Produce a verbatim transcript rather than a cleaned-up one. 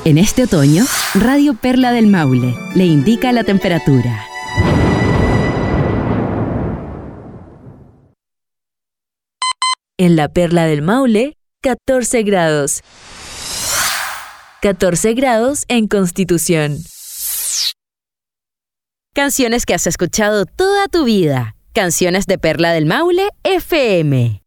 En este otoño, Radio Perla del Maule le indica la temperatura. En la Perla del Maule, catorce grados. catorce grados en Constitución. Canciones que has escuchado toda tu vida. Canciones de Perla del Maule F M.